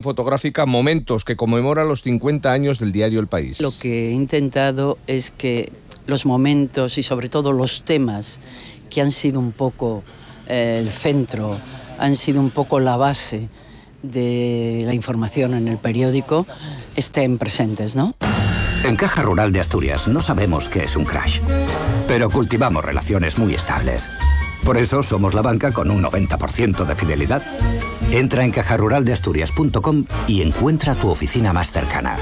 fotográfica Momentos, que conmemora los 50 años del diario El País. Lo que he intentado es que los momentos y sobre todo los temas que han sido un poco el centro, han sido un poco la base de la información en el periódico, estén presentes, ¿no? En Caja Rural de Asturias no sabemos qué es un crash, pero cultivamos relaciones muy estables. Por eso somos la banca con un 90% de fidelidad. Entra en cajaruraldeasturias.com y encuentra tu oficina más cercana.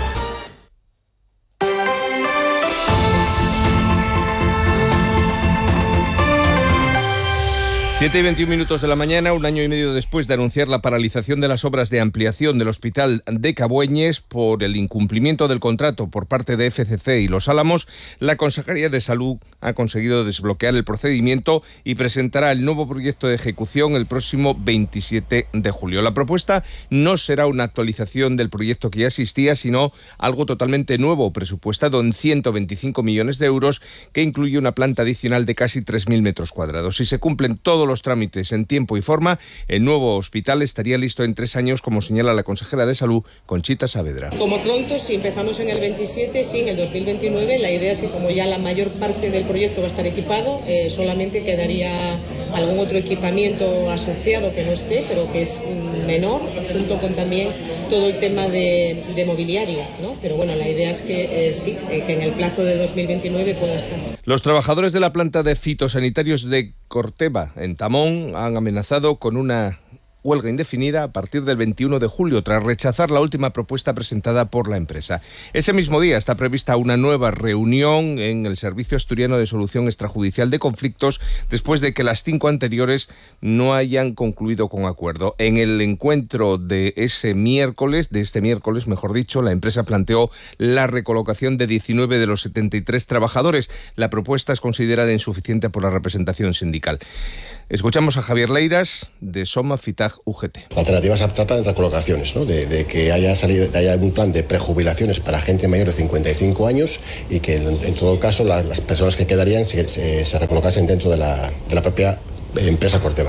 7:21 de la mañana, un año y medio después de anunciar la paralización de las obras de ampliación del Hospital de Cabueñes por el incumplimiento del contrato por parte de FCC y Los Álamos, la Consejería de Salud ha conseguido desbloquear el procedimiento y presentará el nuevo proyecto de ejecución el próximo 27 de julio. La propuesta no será una actualización del proyecto que ya existía, sino algo totalmente nuevo, presupuestado en 125 millones de euros, que incluye una planta adicional de casi 3.000 metros cuadrados. Si se cumplen todos los trámites en tiempo y forma, el nuevo hospital estaría listo en 3 años, como señala la consejera de Salud, Conchita Saavedra. Como pronto, si empezamos en el 27, sí, en el 2029, la idea es que como ya la mayor parte del proyecto va a estar equipado, solamente quedaría algún otro equipamiento asociado que no esté, pero que es menor, junto con también todo el tema de mobiliario, ¿no? Pero bueno, la idea es que sí, que en el plazo de 2029 pueda estar. Los trabajadores de la planta de fitosanitarios de Corteva, en Tamón, han amenazado con una huelga indefinida a partir del 21 de julio, tras rechazar la última propuesta presentada por la empresa. Ese mismo día está prevista una nueva reunión en el Servicio Asturiano de Solución Extrajudicial de Conflictos, después de que las 5 anteriores no hayan concluido con acuerdo. En el encuentro de este miércoles, la empresa planteó la recolocación de 19 de los 73 trabajadores. La propuesta es considerada insuficiente por la representación sindical. Escuchamos a Javier Leiras, de Soma Fitag UGT. La alternativa se trata de recolocaciones, ¿no? de que haya un plan de prejubilaciones para gente mayor de 55 años y que en todo caso las personas que quedarían se recolocasen dentro de la propia empresa Corteva.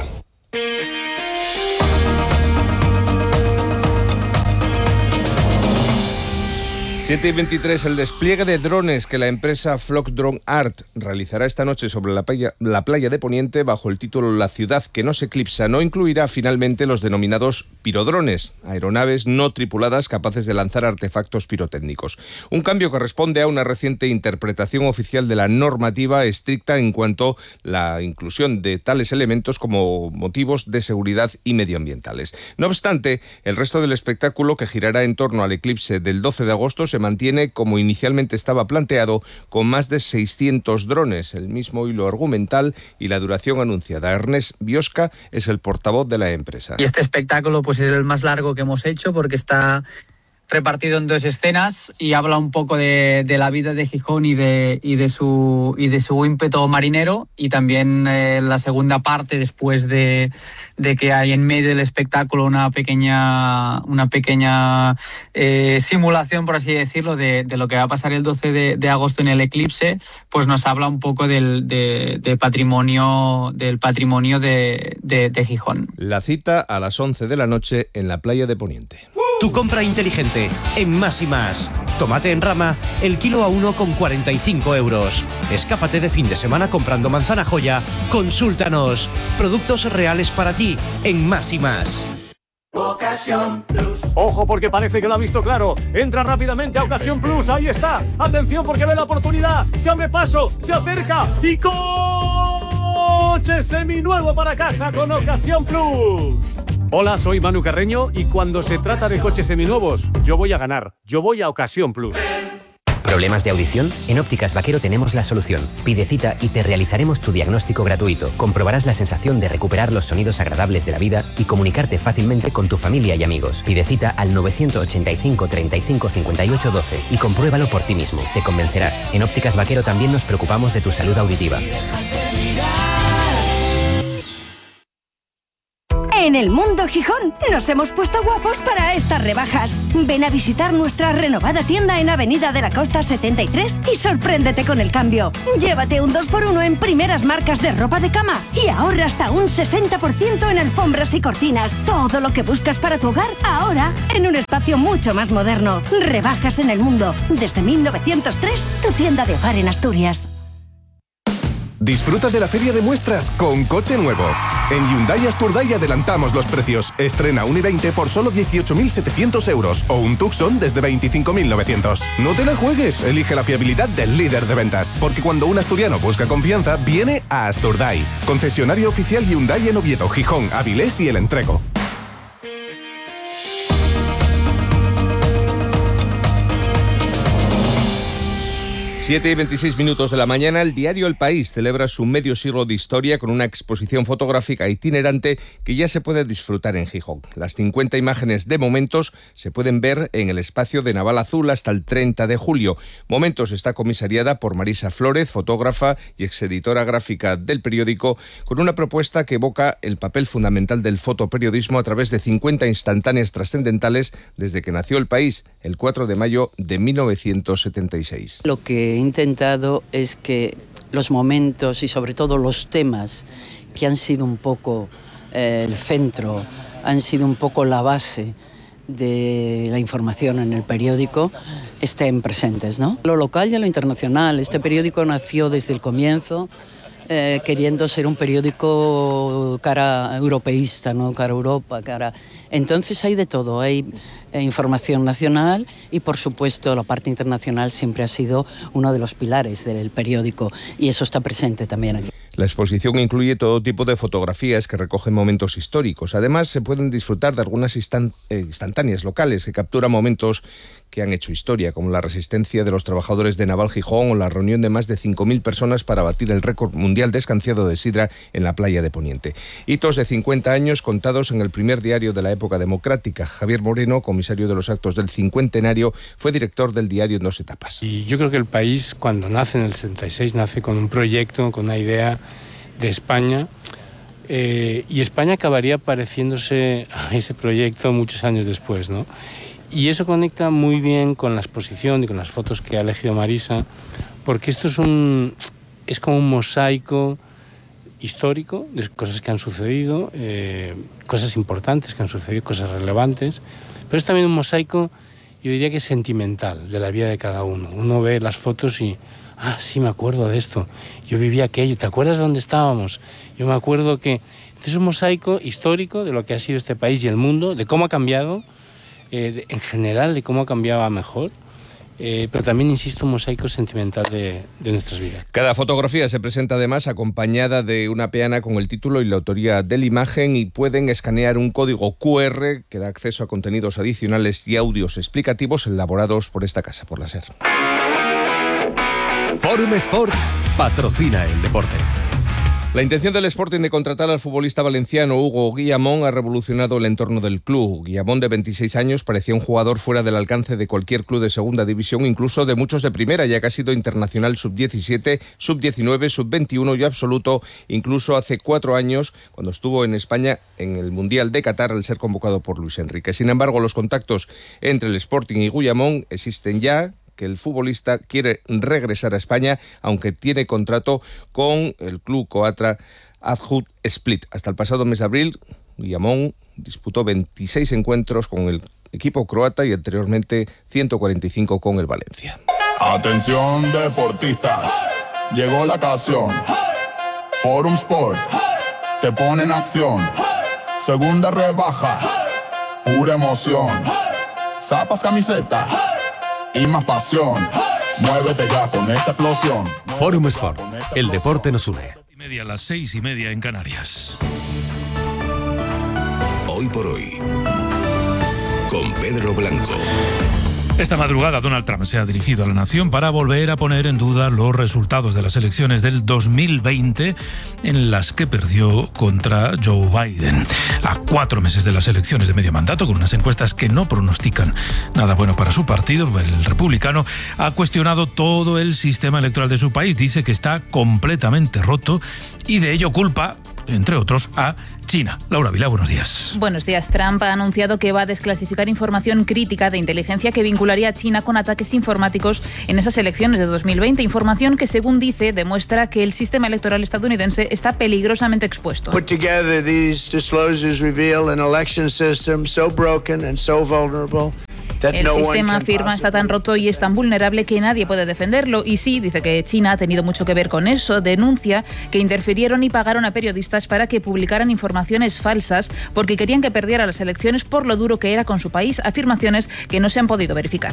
7:23, el despliegue de drones que la empresa Flock Drone Art realizará esta noche sobre la playa de Poniente bajo el título La ciudad que no se eclipsa no incluirá finalmente los denominados pirodrones, aeronaves no tripuladas capaces de lanzar artefactos pirotécnicos. Un cambio que responde a una reciente interpretación oficial de la normativa estricta en cuanto a la inclusión de tales elementos como motivos de seguridad y medioambientales. No obstante, el resto del espectáculo, que girará en torno al eclipse del 12 de agosto, se mantiene como inicialmente estaba planteado, con más de 600 drones, el mismo hilo argumental y la duración anunciada. Ernest Biosca es el portavoz de la empresa. Y este espectáculo pues es el más largo que hemos hecho porque está repartido en 2 escenas y habla un poco de la vida de Gijón y de su ímpetu marinero, y también la segunda parte, después de que hay en medio del espectáculo una pequeña simulación, por así decirlo, de lo que va a pasar el 12 de agosto en el eclipse, pues nos habla un poco del patrimonio de Gijón. La cita a las 11 de la noche en la playa de Poniente. Tu compra inteligente en Más y Más. Tomate en rama, el kilo a 1,45 euros. Escápate de fin de semana comprando manzana Joya. Consúltanos. Productos reales para ti en Más y Más. Ocasión Plus. Ojo, porque parece que lo ha visto claro. Entra rápidamente a Ocasión Plus. Ahí está. Atención, porque ve la oportunidad. Se abre paso, se acerca y coche seminuevo para casa con Ocasión Plus. Hola, soy Manu Carreño y cuando se trata de coches seminuevos, yo voy a ganar. Yo voy a Ocasión Plus. ¿Problemas de audición? En Ópticas Vaquero tenemos la solución. Pide cita y te realizaremos tu diagnóstico gratuito. Comprobarás la sensación de recuperar los sonidos agradables de la vida y comunicarte fácilmente con tu familia y amigos. Pide cita al 985 35 58 12 y compruébalo por ti mismo. Te convencerás. En Ópticas Vaquero también nos preocupamos de tu salud auditiva. En el Mundo Gijón nos hemos puesto guapos para estas rebajas. Ven a visitar nuestra renovada tienda en Avenida de la Costa 73 y sorpréndete con el cambio. Llévate un 2x1 en primeras marcas de ropa de cama y ahorra hasta un 60% en alfombras y cortinas. Todo lo que buscas para tu hogar ahora en un espacio precio mucho más moderno. Rebajas en el mundo. Desde 1903, tu tienda de hogar en Asturias. Disfruta de la feria de muestras con coche nuevo. En Hyundai Asturday adelantamos los precios. Estrena un i20 por solo 18.700 euros o un Tucson desde 25.900. No te la juegues, elige la fiabilidad del líder de ventas. Porque cuando un asturiano busca confianza, viene a Asturday. Concesionario oficial Hyundai en Oviedo, Gijón, Avilés y El Entrego. 7:26 de la mañana, el diario El País celebra su medio siglo de historia con una exposición fotográfica itinerante que ya se puede disfrutar en Gijón. Las 50 imágenes de Momentos se pueden ver en el espacio de Naval Azul hasta el 30 de julio. Momentos está comisariada por Marisa Flórez, fotógrafa y exeditora gráfica del periódico, con una propuesta que evoca el papel fundamental del fotoperiodismo a través de 50 instantáneas trascendentales desde que nació El País, el 4 de mayo de 1976. Lo que he intentado es que los momentos y sobre todo los temas que han sido un poco el centro, han sido un poco la base de la información en el periódico, estén presentes, ¿no? Lo local y a lo internacional. Este periódico nació desde el comienzo queriendo ser un periódico cara europeísta, ¿no? Cara Europa, cara... Entonces hay de todo, hay información nacional y por supuesto la parte internacional siempre ha sido uno de los pilares del periódico y eso está presente también aquí. La exposición incluye todo tipo de fotografías que recogen momentos históricos. Además, se pueden disfrutar de algunas instantáneas locales que capturan momentos que han hecho historia, como la resistencia de los trabajadores de Naval Gijón o la reunión de más de 5.000 personas para batir el récord mundial de escanciado de sidra en la playa de Poniente. Hitos de 50 años contados en el primer diario de la época democrática. Javier Moreno, comisario de los actos del cincuentenario, fue director del diario en 2 etapas. Y yo creo que el país, cuando nace en el 76, nace con un proyecto, con una idea de España, y España acabaría pareciéndose a ese proyecto muchos años después, ¿no? Y eso conecta muy bien con la exposición y con las fotos que ha elegido Marisa, porque esto es como un mosaico histórico de cosas que han sucedido, cosas importantes que han sucedido, cosas relevantes, pero es también un mosaico, yo diría que sentimental, de la vida de cada uno. Uno ve las fotos y sí, me acuerdo de esto, yo viví aquello, ¿te acuerdas de dónde estábamos? Yo me acuerdo que... Es un mosaico histórico de lo que ha sido este país y el mundo, de cómo ha cambiado, en general, de cómo ha cambiado a mejor, pero también, insisto, un mosaico sentimental de nuestras vidas. Cada fotografía se presenta además acompañada de una peana con el título y la autoría de la imagen y pueden escanear un código QR que da acceso a contenidos adicionales y audios explicativos elaborados por esta casa, por la SER. Forum Sport patrocina el deporte. La intención del Sporting de contratar al futbolista valenciano Hugo Guillamón ha revolucionado el entorno del club. Guillamón, de 26 años, parecía un jugador fuera del alcance de cualquier club de segunda división, incluso de muchos de primera, ya que ha sido internacional sub-17, sub-19, sub-21 y absoluto, incluso hace 4 años, cuando estuvo en España en el Mundial de Qatar al ser convocado por Luis Enrique. Sin embargo, los contactos entre el Sporting y Guillamón existen ya, que el futbolista quiere regresar a España, aunque tiene contrato con el club croata Hajduk Split. Hasta el pasado mes de abril, Guillamón disputó 26 encuentros con el equipo croata y anteriormente 145 con el Valencia. Atención deportistas, llegó la ocasión. Forum Sport te pone en acción. Segunda rebaja, pura emoción. Zapas, camiseta y más pasión. Muévete ya con esta explosión. Forum Sport, el deporte nos une. Las 6:30 en Canarias. Hoy por hoy, con Pedro Blanco. Esta madrugada Donald Trump se ha dirigido a la nación para volver a poner en duda los resultados de las elecciones del 2020 en las que perdió contra Joe Biden. A 4 meses de las elecciones de medio mandato, con unas encuestas que no pronostican nada bueno para su partido, el republicano ha cuestionado todo el sistema electoral de su país. Dice que está completamente roto y de ello culpa, entre otros, a China. Laura Vilá, buenos días. Buenos días. Trump ha anunciado que va a desclasificar información crítica de inteligencia que vincularía a China con ataques informáticos en esas elecciones de 2020. Información que, según dice, demuestra que el sistema electoral estadounidense está peligrosamente expuesto. Put together these disclosures reveal an election system so broken and so vulnerable. El sistema, afirma, está tan roto y es tan vulnerable que nadie puede defenderlo. Y sí, dice que China ha tenido mucho que ver con eso. Denuncia que interfirieron y pagaron a periodistas para que publicaran informaciones falsas porque querían que perdiera las elecciones por lo duro que era con su país. Afirmaciones que no se han podido verificar.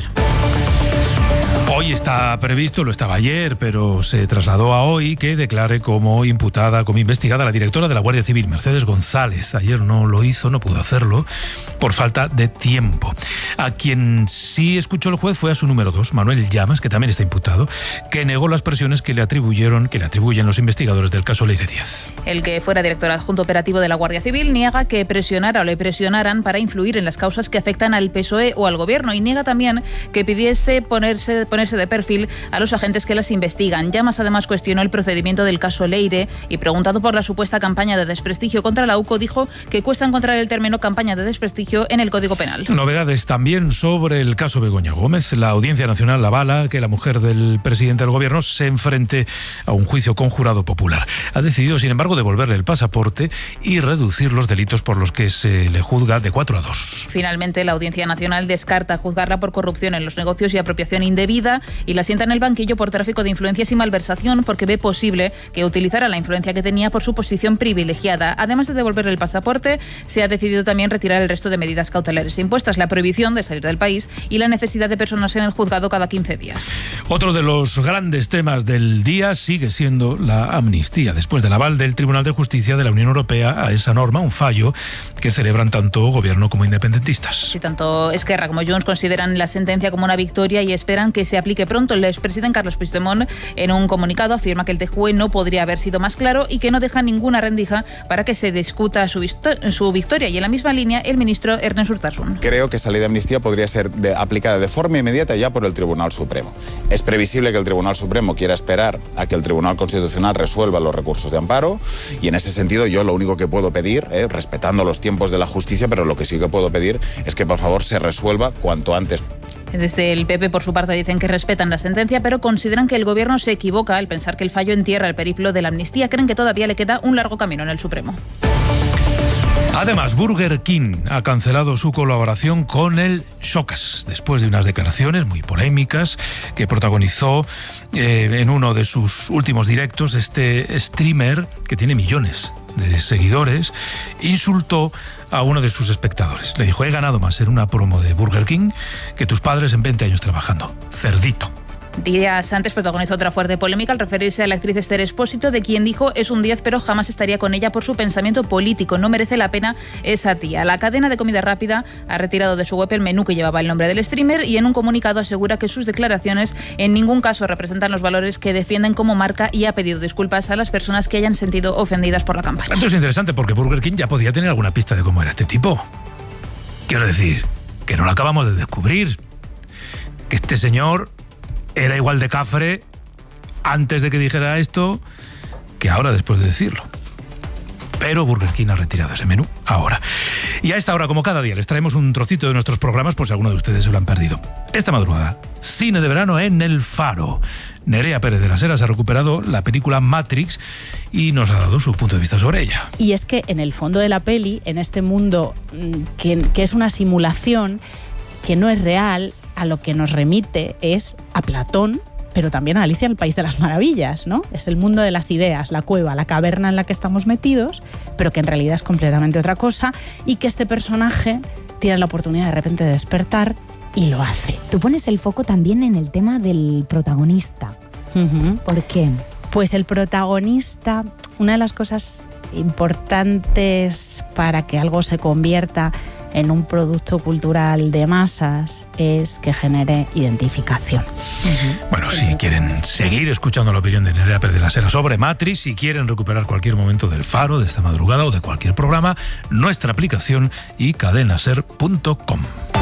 Hoy está previsto, lo estaba ayer, pero se trasladó a hoy que declare como imputada, como investigada la directora de la Guardia Civil, Mercedes González. Ayer no lo hizo, no pudo hacerlo por falta de tiempo. A quien sí escuchó el juez fue a su número 2, Manuel Llamas, que también está imputado, que negó las presiones que le atribuyen los investigadores del caso Leire Díaz. El que fuera director adjunto operativo de la Guardia Civil niega que presionara o le presionaran para influir en las causas que afectan al PSOE o al gobierno, y niega también que pidiese ponerse de perfil a los agentes que las investigan. Llamas además cuestionó el procedimiento del caso Leire y, preguntado por la supuesta campaña de desprestigio contra la UCO, dijo que cuesta encontrar el término campaña de desprestigio en el Código Penal. Novedades también sobre el caso Begoña Gómez. La Audiencia Nacional avala que la mujer del presidente del gobierno se enfrente a un juicio con jurado popular. Ha decidido, sin embargo, devolverle el pasaporte y reducir los delitos por los que se le juzga de 4 a 2. Finalmente, la Audiencia Nacional descarta juzgarla por corrupción en los negocios y apropiación indebida y la sienta en el banquillo por tráfico de influencias y malversación porque ve posible que utilizara la influencia que tenía por su posición privilegiada. Además de devolverle el pasaporte, se ha decidido también retirar el resto de medidas cautelares impuestas, la prohibición de salir del país y la necesidad de personarse en el juzgado cada 15 días. Otro de los grandes temas del día sigue siendo la amnistía, después del aval del Tribunal de Justicia de la Unión Europea a esa norma, un fallo que celebran tanto gobierno como independentistas. Y tanto Esquerra como Junts consideran la sentencia como una victoria y esperan que se aplique pronto. El expresidente Carles Puigdemont, en un comunicado, afirma que el TJUE no podría haber sido más claro y que no deja ninguna rendija para que se discuta su victoria. Y en la misma línea, el ministro Ernest Urtasun. Creo que esa ley de amnistía podría ser aplicada de forma inmediata ya por el Tribunal Supremo. Es previsible que el Tribunal Supremo quiera esperar a que el Tribunal Constitucional resuelva los recursos de amparo, y en ese sentido yo lo único que puedo pedir, respetando los tiempos de la justicia, pero lo que sí que puedo pedir es que por favor se resuelva cuanto antes. Desde el PP, por su parte, dicen que respetan la sentencia, pero consideran que el gobierno se equivoca al pensar que el fallo entierra el periplo de la amnistía. Creen que todavía le queda un largo camino en el Supremo. Además, Burger King ha cancelado su colaboración con el Showcase después de unas declaraciones muy polémicas que protagonizó en uno de sus últimos directos. Este streamer, que tiene millones de seguidores, insultó a uno de sus espectadores. Le dijo: he ganado más en una promo de Burger King que tus padres en 20 años trabajando. Cerdito. Días antes protagonizó otra fuerte polémica al referirse a la actriz Esther Expósito, de quien dijo es un 10 pero jamás estaría con ella por su pensamiento político. No merece la pena esa tía. La cadena de comida rápida ha retirado de su web el menú que llevaba el nombre del streamer y en un comunicado asegura que sus declaraciones en ningún caso representan los valores que defienden como marca y ha pedido disculpas a las personas que hayan sentido ofendidas por la campaña. Esto es interesante porque Burger King ya podía tener alguna pista de cómo era este tipo. Quiero decir, que no lo acabamos de descubrir. Que este señor era igual de cafre antes de que dijera esto que ahora después de decirlo. Pero Burger King ha retirado ese menú ahora. Y a esta hora, como cada día, les traemos un trocito de nuestros programas por si alguno de ustedes se lo han perdido. Esta madrugada, cine de verano en El Faro. Nerea Pérez de las Heras ha recuperado la película Matrix y nos ha dado su punto de vista sobre ella. Y es que en el fondo de la peli, en este mundo que es una simulación, que no es real, a lo que nos remite es a Platón, pero también a Alicia en el País de las Maravillas, ¿no? Es el mundo de las ideas, la cueva, la caverna en la que estamos metidos, pero que en realidad es completamente otra cosa y que este personaje tiene la oportunidad de repente de despertar y lo hace. Tú pones el foco también en el tema del protagonista. ¿Por qué? Pues el protagonista, una de las cosas importantes para que algo se convierta en un producto cultural de masas es que genere identificación. Bueno, si quieren seguir escuchando la opinión de Nerea Pérez de las Heras sobre Matrix, si quieren recuperar cualquier momento del Faro, de esta madrugada o de cualquier programa, nuestra aplicación y cadenaser.com.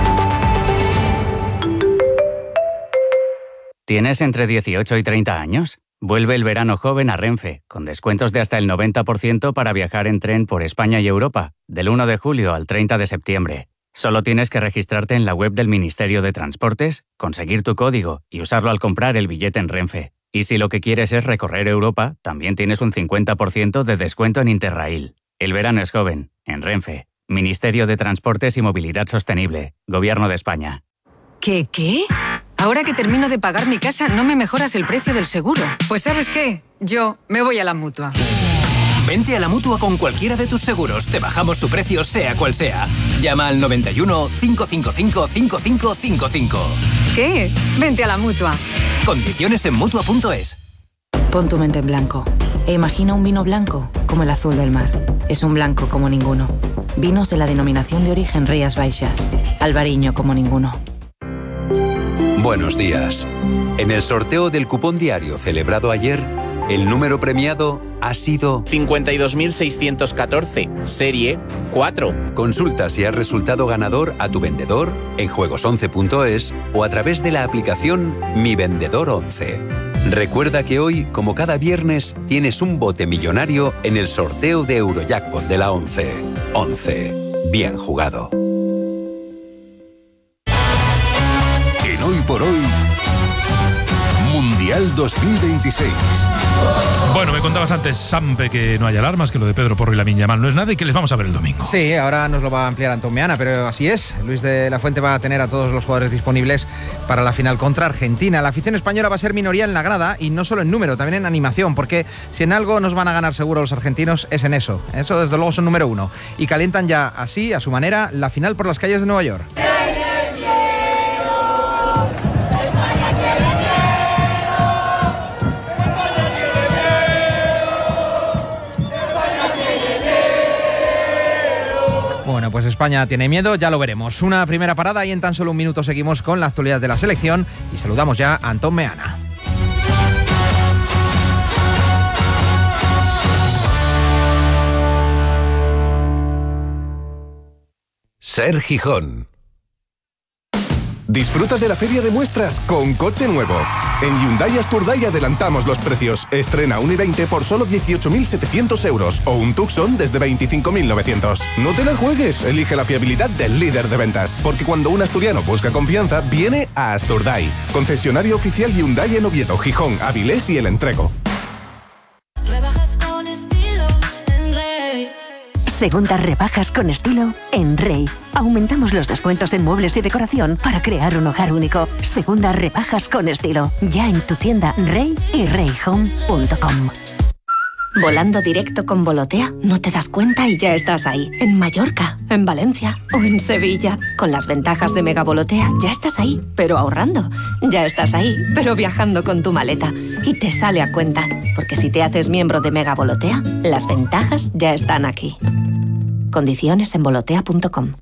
¿Tienes entre 18 y 30 años? Vuelve el verano joven a Renfe, con descuentos de hasta el 90% para viajar en tren por España y Europa, del 1 de julio al 30 de septiembre. Solo tienes que registrarte en la web del Ministerio de Transportes, conseguir tu código y usarlo al comprar el billete en Renfe. Y si lo que quieres es recorrer Europa, también tienes un 50% de descuento en Interrail. El verano es joven, en Renfe. Ministerio de Transportes y Movilidad Sostenible, Gobierno de España. ¿Qué? Ahora que termino de pagar mi casa, ¿no me mejoras el precio del seguro? Pues ¿sabes qué? Yo me voy a la Mutua. Vente a la Mutua con cualquiera de tus seguros. Te bajamos su precio, sea cual sea. Llama al 91 555 5555. ¿Qué? Vente a la Mutua. Condiciones en Mutua.es. Pon tu mente en blanco e imagina un vino blanco como el azul del mar. Es un blanco como ninguno. Vinos de la denominación de origen Rías Baixas. Albariño como ninguno. Buenos días. En el sorteo del cupón diario celebrado ayer, el número premiado ha sido 52.614, serie 4. Consulta si has resultado ganador a tu vendedor en juegos11.es o a través de la aplicación Mi Vendedor 11. Recuerda que hoy, como cada viernes, tienes un bote millonario en el sorteo de Eurojackpot de la 11. 11. Bien jugado. En Hoy por Hoy, Mundial 2026. Bueno, me contabas antes, Sampe, que no hay alarmas, que lo de Pedro Porro y Lamine Yamal no es nada y que les vamos a ver el domingo. Sí, ahora nos lo va a ampliar Antón Meana, pero así es. Luis de la Fuente va a tener a todos los jugadores disponibles para la final contra Argentina. La afición española va a ser minoría en la grada y no solo en número, también en animación, porque si en algo nos van a ganar seguro los argentinos es en eso. Eso desde luego son número uno. Y calientan ya así, a su manera, la final por las calles de Nueva York. Bueno, pues España tiene miedo, ya lo veremos. Una primera parada y en tan solo un minuto seguimos con la actualidad de la selección y saludamos ya a Antón Meana. Ser Gijón. Disfruta de la feria de muestras con coche nuevo. En Hyundai Asturday adelantamos los precios. Estrena un i20 por solo 18.700 euros o un Tucson desde 25.900. No te la juegues, elige la fiabilidad del líder de ventas. Porque cuando un asturiano busca confianza, viene a Asturday. Concesionario oficial Hyundai en Oviedo, Gijón, Avilés y El Entrego. Segundas rebajas con estilo en Rey. Aumentamos los descuentos en muebles y decoración para crear un hogar único. Segundas rebajas con estilo. Ya en tu tienda Rey y reyhome.com. Volando directo con Volotea, no te das cuenta y ya estás ahí. En Mallorca, en Valencia o en Sevilla. Con las ventajas de Mega Volotea, ya estás ahí, pero ahorrando. Ya estás ahí, pero viajando con tu maleta. Y te sale a cuenta, porque si te haces miembro de Mega Volotea, las ventajas ya están aquí. Condiciones en volotea.com.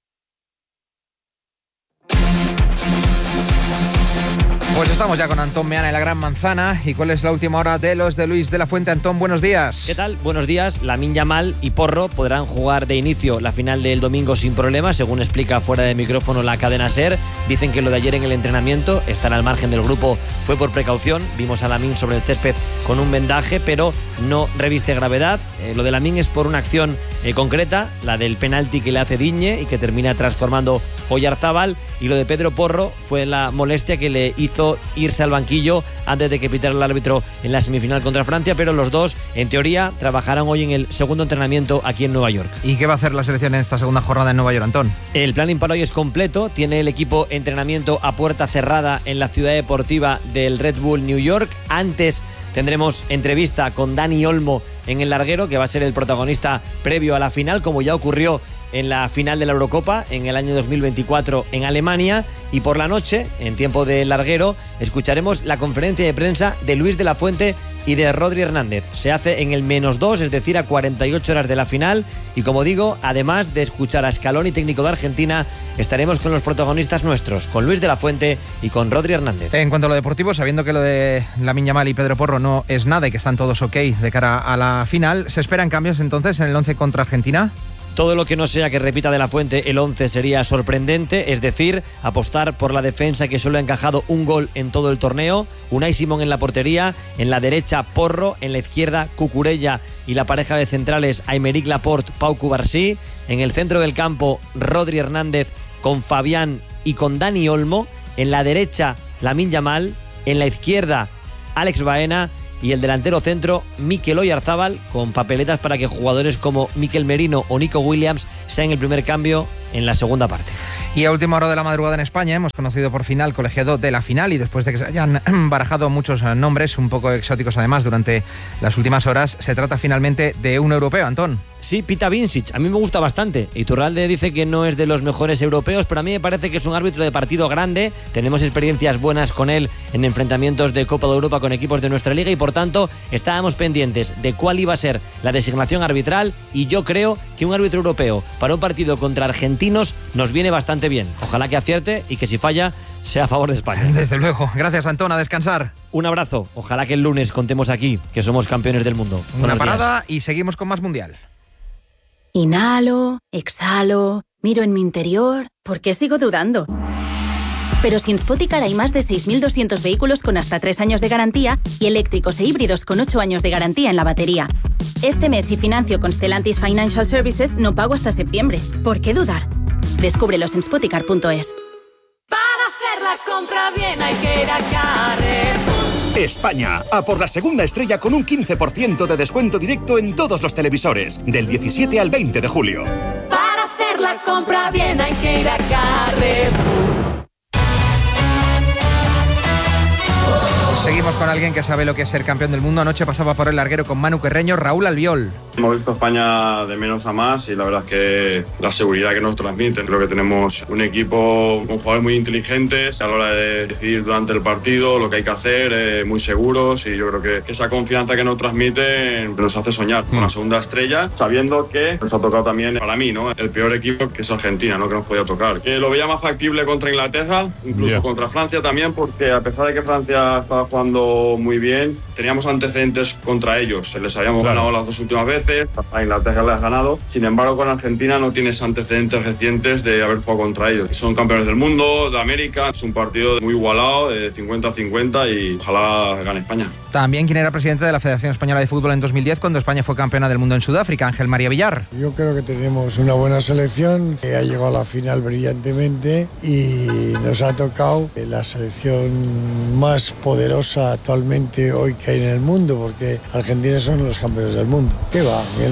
Pues estamos ya con Antón Meana en la Gran Manzana. ¿Y cuál es la última hora de los de Luis de la Fuente? Antón, buenos días. ¿Qué tal? Buenos días. Lamine Yamal y Porro podrán jugar de inicio la final del domingo sin problemas, según explica fuera de micrófono la cadena SER. Dicen que lo de ayer en el entrenamiento, estar al margen del grupo, fue por precaución. Vimos a Lamine sobre el césped con un vendaje, pero no reviste gravedad. Lo de Lamine es por una acción concreta, la del penalti que le hace Digne y que termina transformando Oyarzábal. Y lo de Pedro Porro fue la molestia que le hizo irse al banquillo antes de que pitara el árbitro en la semifinal contra Francia, pero los dos, en teoría, trabajarán hoy en el segundo entrenamiento aquí en Nueva York. ¿Y qué va a hacer la selección en esta segunda jornada en Nueva York, Antón? El plan para hoy es completo. Tiene el equipo entrenamiento a puerta cerrada en la ciudad deportiva del Red Bull New York. Antes tendremos entrevista con Dani Olmo en el larguero, que va a ser el protagonista previo a la final, como ya ocurrió en la final de la Eurocopa en el año 2024 en Alemania. Y por la noche, en tiempo de larguero, escucharemos la conferencia de prensa de Luis de la Fuente y de Rodri Hernández. Se hace en el -2, es decir, a 48 horas de la final. Y como digo, además de escuchar a Scaloni, técnico de Argentina, estaremos con los protagonistas nuestros, con Luis de la Fuente y con Rodri Hernández. En cuanto a lo deportivo, sabiendo que lo de Lamine Yamal y Pedro Porro no es nada y que están todos ok de cara a la final, ¿se esperan cambios entonces en el 11 contra Argentina? Todo lo que no sea que repita de la Fuente el 11 sería sorprendente, es decir, apostar por la defensa que solo ha encajado un gol en todo el torneo. Unai Simón en la portería, en la derecha Porro, en la izquierda Cucurella y la pareja de centrales Aymeric Laporte, Pau Cubarsí. En el centro del campo Rodri Hernández con Fabián y con Dani Olmo. En la derecha Lamine Yamal, en la izquierda Alex Baena. Y el delantero centro, Mikel Oyarzábal, con papeletas para que jugadores como Mikel Merino o Nico Williams sean el primer cambio en la segunda parte. Y a última hora de la madrugada en España hemos conocido por fin al colegiado de la final, y después de que se hayan barajado muchos nombres, un poco exóticos además, durante las últimas horas, se trata finalmente de un europeo, Antón. Sí, Pita Vincic, a mí me gusta bastante. Iturralde dice que no es de los mejores europeos, pero a mí me parece que es un árbitro de partido grande. Tenemos experiencias buenas con él en enfrentamientos de Copa de Europa con equipos de nuestra liga, y por tanto estábamos pendientes de cuál iba a ser la designación arbitral, y yo creo que un árbitro europeo para un partido contra argentinos nos viene bastante bien. Ojalá que acierte y que si falla sea a favor de España. Desde luego. Gracias, Antón, a descansar. Un abrazo. Ojalá que el lunes contemos aquí que somos campeones del mundo. Una parada y seguimos con más Mundial. Inhalo, exhalo, miro en mi interior. ¿Por qué sigo dudando? Pero sin Spoticar hay más de 6.200 vehículos con hasta 3 años de garantía y eléctricos e híbridos con 8 años de garantía en la batería. Este mes, si financio con Stellantis Financial Services, no pago hasta septiembre. ¿Por qué dudar? Descúbrelos en spoticar.es. Para hacer la compra bien hay que ir a Carrefour. España, a por la segunda estrella con un 15% de descuento directo en todos los televisores, del 17 al 20 de julio. Para hacer la compra bien hay que ir a Carrefour. Seguimos con alguien que sabe lo que es ser campeón del mundo. Anoche pasaba por el larguero con Manu Carreño, Raúl Albiol. Hemos visto a España de menos a más, y la verdad es que la seguridad que nos transmiten. Creo que tenemos un equipo con jugadores muy inteligentes a la hora de decidir durante el partido lo que hay que hacer, muy seguros, y yo creo que esa confianza que nos transmiten nos hace soñar con la segunda estrella, sabiendo que nos ha tocado también, para mí, ¿no?, el peor equipo, que es Argentina, ¿no?, que nos podía tocar. Que lo veía más factible contra Inglaterra, incluso contra Francia también, porque a pesar de que Francia estaba jugando muy bien, teníamos antecedentes contra ellos. Les habíamos ganado las 2 últimas veces, a Inglaterra les has ganado. Sin embargo, con Argentina no tienes antecedentes recientes de haber jugado contra ellos. Son campeones del mundo, de América. Es un partido muy igualado, de 50-50, y ojalá gane España. También quien era presidente de la Federación Española de Fútbol en 2010, cuando España fue campeona del mundo en Sudáfrica, Ángel María Villar. Yo creo que tenemos una buena selección, que ha llegado a la final brillantemente, y nos ha tocado la selección más poderosa actualmente hoy que hay en el mundo, porque Argentina son los campeones del mundo. ¿Qué va? Que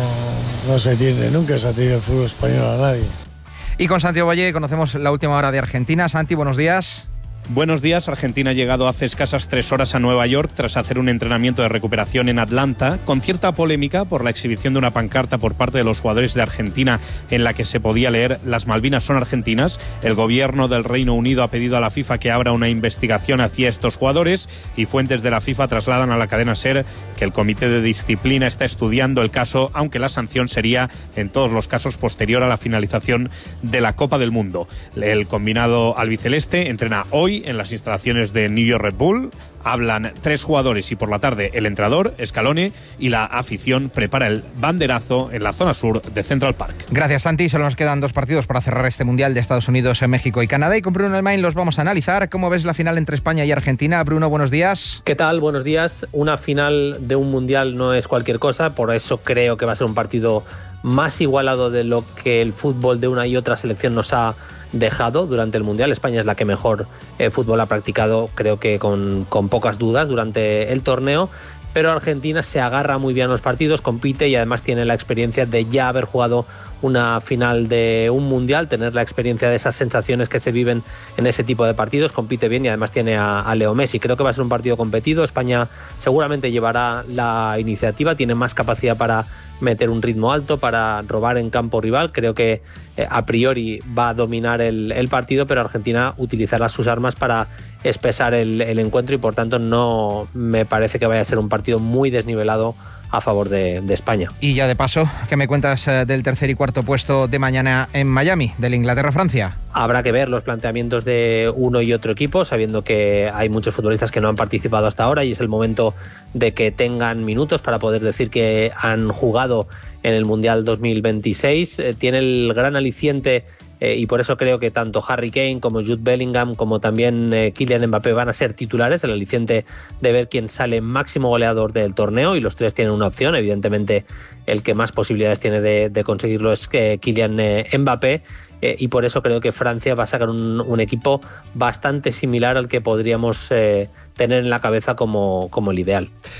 no se tiene, nunca se ha tenido el fútbol español a nadie. Y con Santiago Valle conocemos la última hora de Argentina. Santi, buenos días. Buenos días. Argentina ha llegado hace escasas 3 horas a Nueva York tras hacer un entrenamiento de recuperación en Atlanta, con cierta polémica por la exhibición de una pancarta por parte de los jugadores de Argentina en la que se podía leer "Las Malvinas son argentinas". El gobierno del Reino Unido ha pedido a la FIFA que abra una investigación hacia estos jugadores, y fuentes de la FIFA trasladan a la cadena SER que el Comité de Disciplina está estudiando el caso, aunque la sanción sería en todos los casos posterior a la finalización de la Copa del Mundo. El combinado albiceleste entrena hoy en las instalaciones de New York Red Bull. Hablan 3 jugadores y por la tarde el entrenador, Scaloni, y la afición prepara el banderazo en la zona sur de Central Park. Gracias, Santi. Solo nos quedan 2 partidos para cerrar este Mundial de Estados Unidos, México y Canadá, y con Bruno Elmain los vamos a analizar. ¿Cómo ves la final entre España y Argentina? Bruno, buenos días. ¿Qué tal? Buenos días. Una final de un Mundial no es cualquier cosa, por eso creo que va a ser un partido más igualado de lo que el fútbol de una y otra selección nos ha dejado durante el Mundial. España es la que mejor fútbol ha practicado, creo que con pocas dudas durante el torneo, pero Argentina se agarra muy bien a los partidos, compite y además tiene la experiencia de ya haber jugado una final de un Mundial, tener la experiencia de esas sensaciones que se viven en ese tipo de partidos, compite bien y además tiene a Leo Messi. Creo que va a ser un partido competido. España seguramente llevará la iniciativa, tiene más capacidad para meter un ritmo alto, para robar en campo rival. Creo que a priori va a dominar el partido, pero Argentina utilizará sus armas para espesar el encuentro, y por tanto no me parece que vaya a ser un partido muy desnivelado a favor de España. Y ya de paso, ¿qué me cuentas del tercer y cuarto puesto de mañana en Miami, del Inglaterra-Francia? Habrá que ver los planteamientos de uno y otro equipo, sabiendo que hay muchos futbolistas que no han participado hasta ahora, y es el momento de que tengan minutos para poder decir que han jugado en el Mundial 2026. Tiene el gran aliciente, y por eso creo que tanto Harry Kane como Jude Bellingham como también Kylian Mbappé van a ser titulares, el aliciente de ver quién sale máximo goleador del torneo, y los 3 tienen una opción. Evidentemente el que más posibilidades tiene de conseguirlo es Kylian Mbappé, y por eso creo que Francia va a sacar un equipo bastante similar al que podríamos tener en la cabeza como el ideal.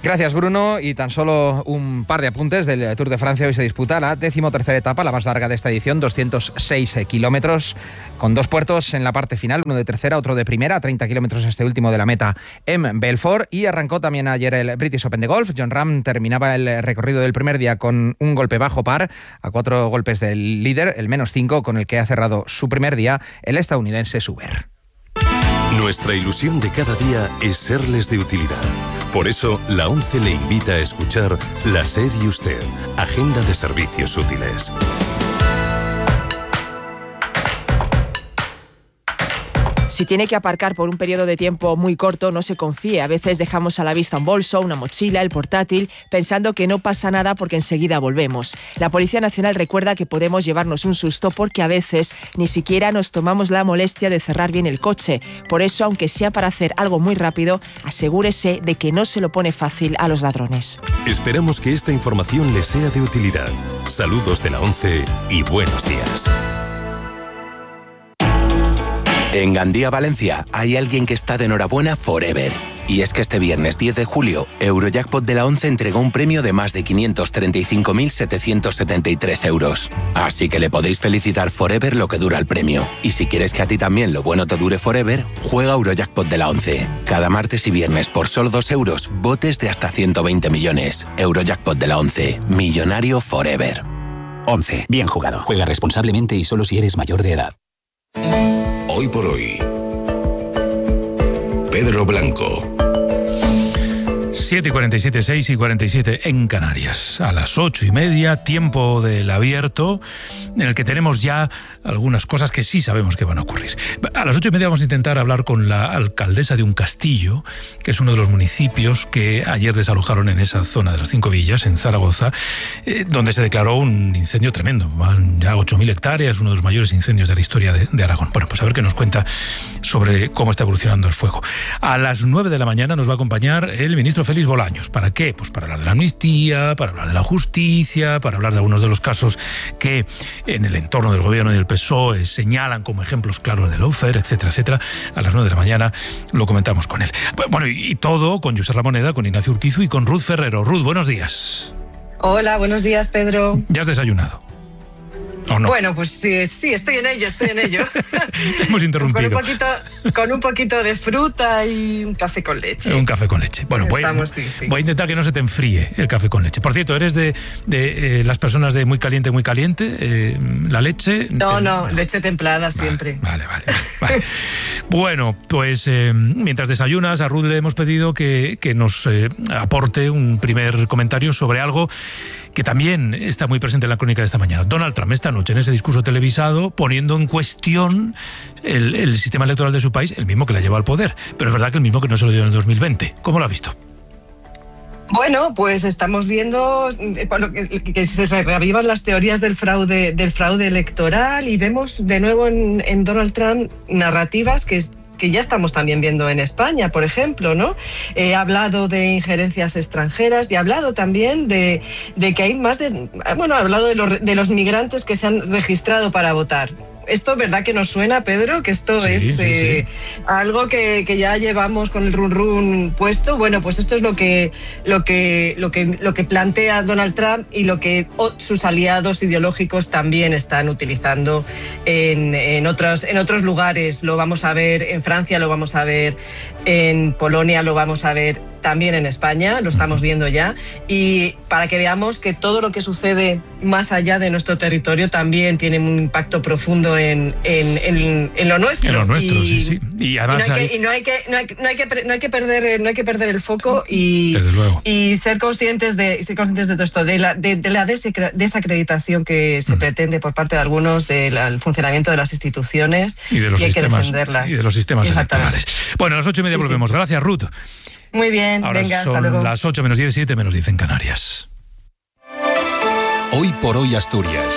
Gracias, Bruno. Y tan solo un par de apuntes del Tour de Francia. Hoy se disputa la 13ª etapa, la más larga de esta edición, 206 kilómetros, con 2 puertos en la parte final, uno de tercera, otro de primera, 30 kilómetros este último de la meta en Belfort. Y arrancó también ayer el British Open de golf. Jon Rahm terminaba el recorrido del primer día con un golpe bajo par, a 4 golpes del líder, el -5, con el que ha cerrado su primer día el estadounidense Suber. Nuestra ilusión de cada día es serles de utilidad. Por eso, la ONCE le invita a escuchar La SER y Usted, Agenda de Servicios Útiles. Si tiene que aparcar por un periodo de tiempo muy corto, no se confíe. A veces dejamos a la vista un bolso, una mochila, el portátil, pensando que no pasa nada porque enseguida volvemos. La Policía Nacional recuerda que podemos llevarnos un susto porque a veces ni siquiera nos tomamos la molestia de cerrar bien el coche. Por eso, aunque sea para hacer algo muy rápido, asegúrese de que no se lo pone fácil a los ladrones. Esperamos que esta información les sea de utilidad. Saludos de la ONCE y buenos días. En Gandía, Valencia, hay alguien que está de enhorabuena forever. Y es que este viernes 10 de julio, Eurojackpot de la ONCE entregó un premio de más de 535.773 euros. Así que le podéis felicitar forever lo que dura el premio. Y si quieres que a ti también lo bueno te dure forever, juega Eurojackpot de la ONCE. Cada martes y viernes por solo 2 euros, botes de hasta 120 millones. Eurojackpot de la ONCE, millonario forever. 11. Bien jugado. Juega responsablemente y solo si eres mayor de edad. Hoy por hoy, Pedro Blanco. 7:47, 6:47 en Canarias. A las 8:30, tiempo del abierto, en el que tenemos ya algunas cosas que sí sabemos que van a ocurrir. A las 8:30 vamos a intentar hablar con la alcaldesa de Uncastillo, que es uno de los municipios que ayer desalojaron en esa zona de las 5 villas, en Zaragoza, donde se declaró un incendio tremendo. Van ya 8.000 hectáreas, uno de los mayores incendios de la historia de Aragón. Bueno, pues a ver qué nos cuenta sobre cómo está evolucionando el fuego. A las 9 de la mañana nos va a acompañar el ministro Félix Bolaños. ¿Para qué? Pues para hablar de la amnistía, para hablar de la justicia, para hablar de algunos de los casos que en el entorno del gobierno y del PSOE señalan como ejemplos claros de lawfare, etcétera, etcétera. A las 9 de la mañana lo comentamos con él. Bueno, y todo con Josep Ramoneda, con Ignacio Urquizu y con Ruth Ferrero. Ruth, buenos días. Hola, buenos días, Pedro. ¿Ya has desayunado? ¿O no? Bueno, pues sí, estoy en ello. Te hemos interrumpido. Con un poquito de fruta y un café con leche. Un café con leche. Bueno, voy a intentar que no se te enfríe el café con leche. Por cierto, ¿eres de las personas de muy caliente, la leche? No, leche templada siempre. Vale. Bueno, pues mientras desayunas, a Ruth le hemos pedido que nos aporte un primer comentario sobre algo que también está muy presente en la crónica de esta mañana. Donald Trump esta noche en ese discurso televisado poniendo en cuestión el sistema electoral de su país, el mismo que le ha llevado al poder, pero es verdad que el mismo que no se lo dio en el 2020. ¿Cómo lo ha visto? Bueno, pues estamos viendo que se reavivan las teorías del fraude electoral y vemos de nuevo en Donald Trump narrativas que ya estamos también viendo en España, por ejemplo, ¿no? Ha hablado de injerencias extranjeras y ha hablado también de que hay ha hablado de los migrantes que se han registrado para votar. Esto, ¿verdad que nos suena, Pedro? Que esto sí. Algo que ya llevamos con el run puesto. Bueno, pues esto es lo que plantea Donald Trump y lo que sus aliados ideológicos también están utilizando en otros lugares. Lo vamos a ver en Francia, lo vamos a ver en Polonia, lo vamos a ver también en España, lo estamos viendo ya, y para que veamos que todo lo que sucede más allá de nuestro territorio también tiene un impacto profundo en lo nuestro. En lo nuestro, sí. Y además no hay que perder el foco y ser conscientes de todo esto, de la desacreditación que se pretende por parte de algunos del funcionamiento de las instituciones y hay que defenderlas. Y de los sistemas electorales. Bueno, a las 8:30 volvemos. Gracias, Ruth. Muy bien, ahora venga, son hasta luego. Las 8 menos 10, 7 menos 10 en Canarias. Hoy por hoy Asturias.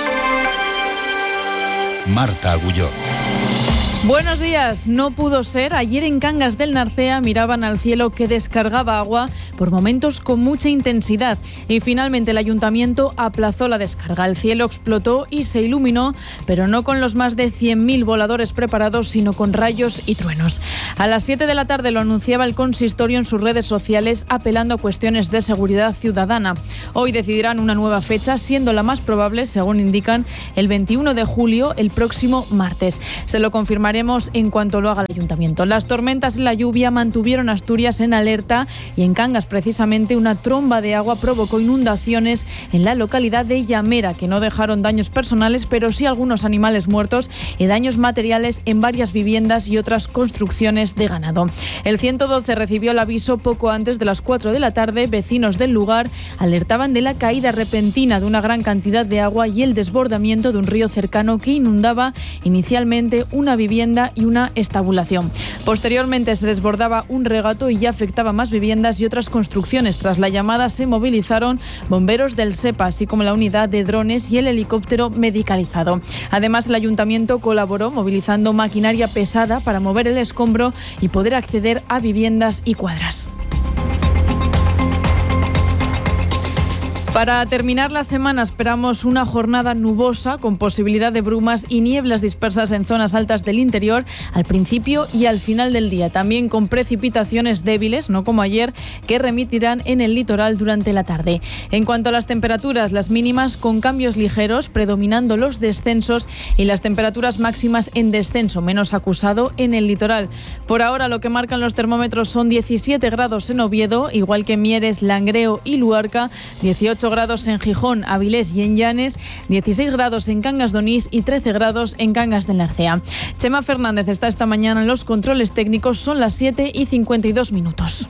Marta Agulló. Buenos días. No pudo ser. Ayer en Cangas del Narcea miraban al cielo que descargaba agua por momentos con mucha intensidad. Y finalmente el ayuntamiento aplazó la descarga. El cielo explotó y se iluminó, pero no con los más de 100.000 voladores preparados, sino con rayos y truenos. A las 7 de la tarde lo anunciaba el consistorio en sus redes sociales, apelando a cuestiones de seguridad ciudadana. Hoy decidirán una nueva fecha, siendo la más probable, según indican, el 21 de julio, el próximo martes. Se lo confirmaremos en cuanto lo haga el ayuntamiento. Las tormentas y la lluvia mantuvieron Asturias en alerta y en Cangas, precisamente, una tromba de agua provocó inundaciones en la localidad de Llamera, que no dejaron daños personales, pero sí algunos animales muertos y daños materiales en varias viviendas y otras construcciones de ganado. El 112 recibió el aviso poco antes de las 4 de la tarde. Vecinos del lugar alertaban de la caída repentina de una gran cantidad de agua y el desbordamiento de un río cercano que inundaba inicialmente una vivienda y una estabulación. Posteriormente se desbordaba un regato y ya afectaba más viviendas y otras construcciones. Tras la llamada se movilizaron bomberos del SEPA, así como la unidad de drones y el helicóptero medicalizado. Además, el ayuntamiento colaboró movilizando maquinaria pesada para mover el escombro y poder acceder a viviendas y cuadras. Para terminar la semana esperamos una jornada nubosa con posibilidad de brumas y nieblas dispersas en zonas altas del interior al principio y al final del día. También con precipitaciones débiles, no como ayer, que remitirán en el litoral durante la tarde. En cuanto a las temperaturas, las mínimas con cambios ligeros, predominando los descensos, y las temperaturas máximas en descenso, menos acusado en el litoral. Por ahora lo que marcan los termómetros son 17 grados en Oviedo, igual que en Mieres, Langreo y Luarca, 18 grados en Gijón, Avilés y en Llanes, 16 grados en Cangas de Onís y 13 grados en Cangas de Narcea. Chema Fernández está esta mañana en los controles técnicos, son las 7:52.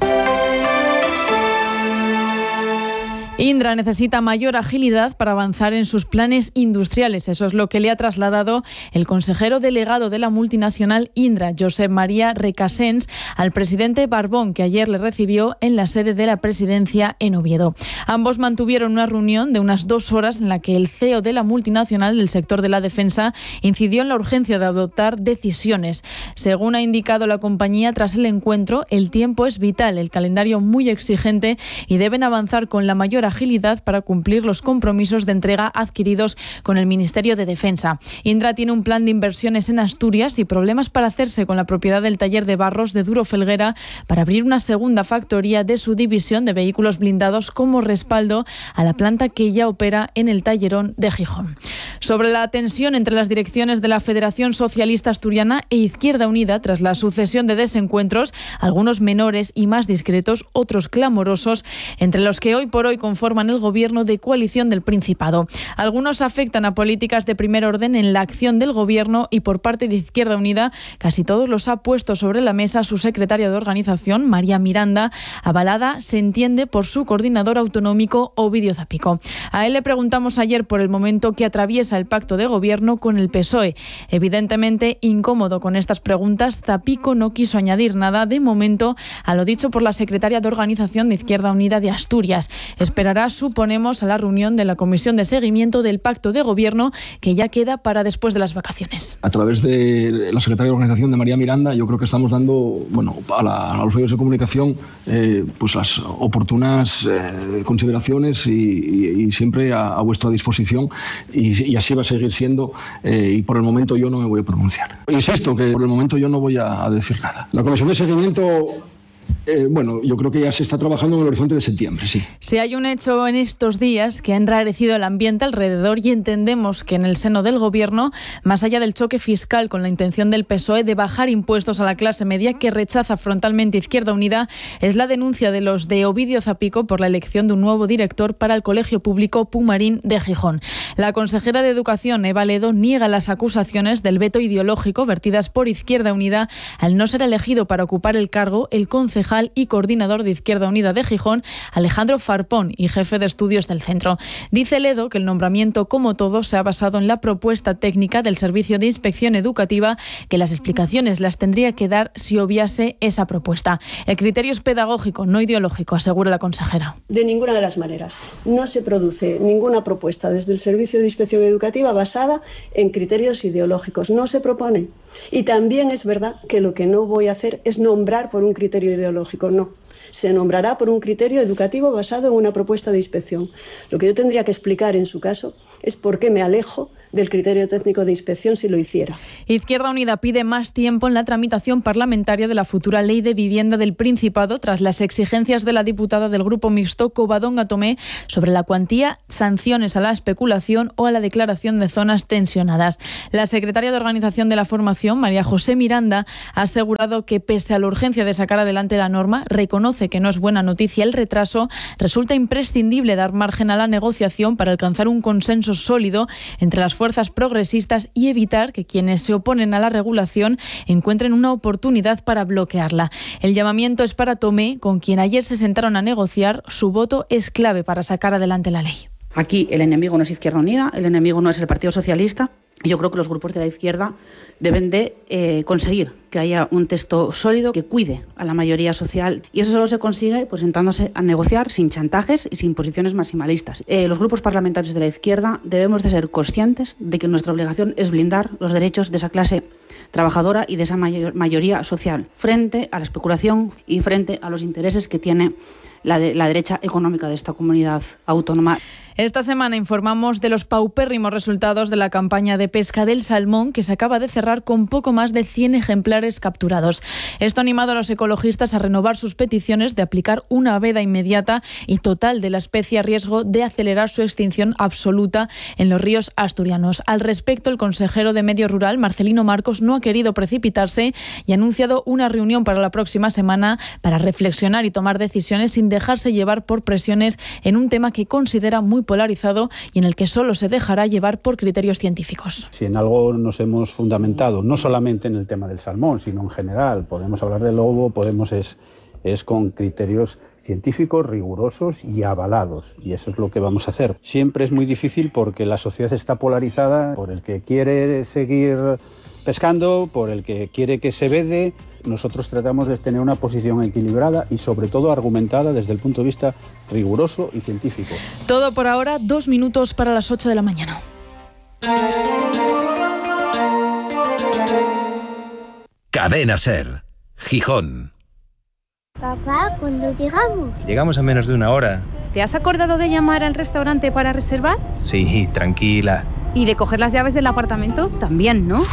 Indra necesita mayor agilidad para avanzar en sus planes industriales. Eso es lo que le ha trasladado el consejero delegado de la multinacional Indra, Josep María Recasens, al presidente Barbón, que ayer le recibió en la sede de la presidencia en Oviedo. Ambos mantuvieron una reunión de unas 2 horas en la que el CEO de la multinacional del sector de la defensa incidió en la urgencia de adoptar decisiones. Según ha indicado la compañía, tras el encuentro, el tiempo es vital, el calendario muy exigente y deben avanzar con la mayor agilidad para cumplir los compromisos de entrega adquiridos con el Ministerio de Defensa. Indra tiene un plan de inversiones en Asturias y problemas para hacerse con la propiedad del taller de barros de Duro Felguera para abrir una segunda factoría de su división de vehículos blindados como respaldo a la planta que ya opera en el Tallerón de Gijón. Sobre la tensión entre las direcciones de la Federación Socialista Asturiana e Izquierda Unida tras la sucesión de desencuentros, algunos menores y más discretos, otros clamorosos, entre los que hoy por hoy conforman el gobierno de coalición del Principado. Algunos afectan a políticas de primer orden en la acción del gobierno y por parte de Izquierda Unida casi todos los ha puesto sobre la mesa su secretaria de organización, María Miranda, avalada, se entiende, por su coordinador autonómico, Ovidio Zapico. A él le preguntamos ayer por el momento que atraviesa el pacto de gobierno con el PSOE. Evidentemente incómodo con estas preguntas, Zapico no quiso añadir nada de momento a lo dicho por la secretaria de organización de Izquierda Unida de Asturias. Esperará, suponemos, a la reunión de la Comisión de Seguimiento del Pacto de Gobierno, que ya queda para después de las vacaciones. A través de la secretaria de Organización de María Miranda, yo creo que estamos dando a los medios de comunicación pues las oportunas consideraciones y siempre a vuestra disposición y así va a seguir siendo y por el momento yo no me voy a pronunciar. Insisto que por el momento yo no voy a decir nada. La Comisión de Seguimiento... yo creo que ya se está trabajando en el horizonte de septiembre, sí. Si hay un hecho en estos días que ha enrarecido el ambiente alrededor y entendemos que en el seno del gobierno, más allá del choque fiscal con la intención del PSOE de bajar impuestos a la clase media que rechaza frontalmente Izquierda Unida, es la denuncia de los de Ovidio Zapico por la elección de un nuevo director para el Colegio Público Pumarín de Gijón. La consejera de Educación, Eva Ledo, niega las acusaciones del veto ideológico vertidas por Izquierda Unida al no ser elegido para ocupar el cargo el concejal y coordinador de Izquierda Unida de Gijón, Alejandro Farpón, y jefe de estudios del centro. Dice Ledo que el nombramiento, como todo, se ha basado en la propuesta técnica del Servicio de Inspección Educativa, que las explicaciones las tendría que dar si obviase esa propuesta. El criterio es pedagógico, no ideológico, asegura la consejera. De ninguna de las maneras. No se produce ninguna propuesta desde el Servicio de Inspección Educativa basada en criterios ideológicos. No se propone. Y también es verdad que lo que no voy a hacer es nombrar por un criterio ideológico, no. Se nombrará por un criterio educativo basado en una propuesta de inspección. Lo que yo tendría que explicar en su caso es por qué me alejo del criterio técnico de inspección si lo hiciera. Izquierda Unida pide más tiempo en la tramitación parlamentaria de la futura ley de vivienda del Principado tras las exigencias de la diputada del Grupo Mixto Covadonga Tomé sobre la cuantía, sanciones a la especulación o a la declaración de zonas tensionadas. La secretaria de Organización de la Formación, María José Miranda, ha asegurado que pese a la urgencia de sacar adelante la norma, reconoce que no es buena noticia el retraso, resulta imprescindible dar margen a la negociación para alcanzar un consenso sólido entre las fuerzas progresistas y evitar que quienes se oponen a la regulación encuentren una oportunidad para bloquearla. El llamamiento es para Tomé, con quien ayer se sentaron a negociar. Su voto es clave para sacar adelante la ley. Aquí el enemigo no es Izquierda Unida, el enemigo no es el Partido Socialista. Yo creo que los grupos de la izquierda deben de conseguir que haya un texto sólido que cuide a la mayoría social, y eso solo se consigue pues sentándose a negociar sin chantajes y sin posiciones maximalistas. Los grupos parlamentarios de la izquierda debemos de ser conscientes de que nuestra obligación es blindar los derechos de esa clase trabajadora y de esa mayoría social frente a la especulación y frente a los intereses que tiene la derecha económica de esta comunidad autónoma. Esta semana informamos de los paupérrimos resultados de la campaña de pesca del salmón, que se acaba de cerrar con poco más de 100 ejemplares capturados. Esto ha animado a los ecologistas a renovar sus peticiones de aplicar una veda inmediata y total de la especie, a riesgo de acelerar su extinción absoluta en los ríos asturianos. Al respecto, el consejero de Medio Rural, Marcelino Marcos, no ha querido precipitarse y ha anunciado una reunión para la próxima semana para reflexionar y tomar decisiones sin dejarse llevar por presiones en un tema que considera muy polarizado y en el que solo se dejará llevar por criterios científicos. Si en algo nos hemos fundamentado, no solamente en el tema del salmón, sino en general, podemos hablar del lobo, es con criterios científicos, rigurosos y avalados, y eso es lo que vamos a hacer. Siempre es muy difícil porque la sociedad está polarizada por el que quiere seguir pescando, por el que quiere que se vede. Nosotros tratamos de tener una posición equilibrada y sobre todo argumentada desde el punto de vista riguroso y científico. Todo por ahora, 2 minutos para las 8 de la mañana. Cadena SER, Gijón. Papá, ¿cuándo llegamos? Llegamos a menos de una hora. ¿Te has acordado de llamar al restaurante para reservar? Sí, tranquila. ¿Y de coger las llaves del apartamento? También, ¿no?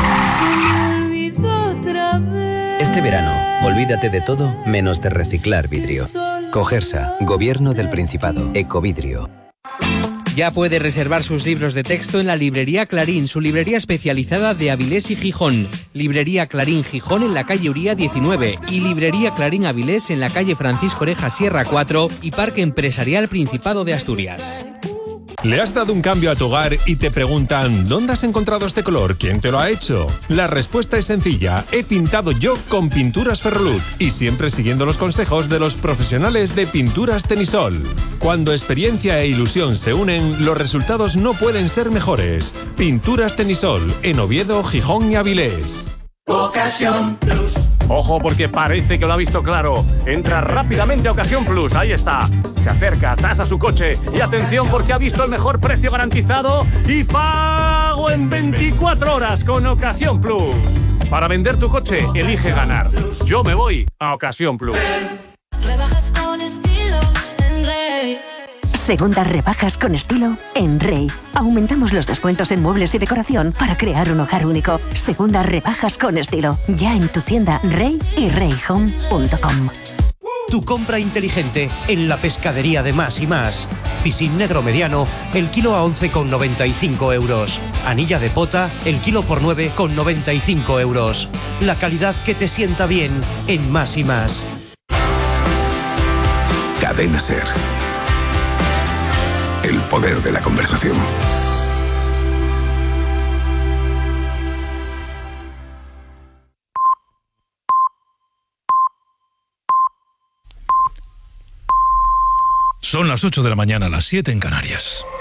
Este verano, olvídate de todo menos de reciclar vidrio. Cogersa, Gobierno del Principado, Ecovidrio. Ya puede reservar sus libros de texto en la Librería Clarín, su librería especializada de Avilés y Gijón. Librería Clarín Gijón en la calle Uría 19 y Librería Clarín Avilés en la calle Francisco Oreja Sierra 4 y Parque Empresarial Principado de Asturias. ¿Le has dado un cambio a tu hogar y te preguntan ¿dónde has encontrado este color? ¿Quién te lo ha hecho? La respuesta es sencilla. He pintado yo con Pinturas Ferrolut y siempre siguiendo los consejos de los profesionales de Pinturas Tenisol. Cuando experiencia e ilusión se unen, los resultados no pueden ser mejores. Pinturas Tenisol en Oviedo, Gijón y Avilés. Ocasión Plus. Ojo, porque parece que lo ha visto claro. Entra rápidamente a Ocasión Plus, ahí está. Se acerca, tasa su coche y atención porque ha visto el mejor precio garantizado y pago en 24 horas con Ocasión Plus. Para vender tu coche, elige ganar. Yo me voy a Ocasión Plus. Rebajas con estilo en Rey. Segundas rebajas con estilo en Rey. Aumentamos los descuentos en muebles y decoración para crear un hogar único. Segundas rebajas con estilo. Ya en tu tienda Rey y reyhome.com. Tu compra inteligente en la pescadería de Más y Más. Piscín negro mediano, el kilo a 11,95 euros. Anilla de pota, el kilo por 9,95 euros. La calidad que te sienta bien en Más y Más. Cadena SER. El poder de la conversación. Son las 8 de la mañana, las 7 en Canarias.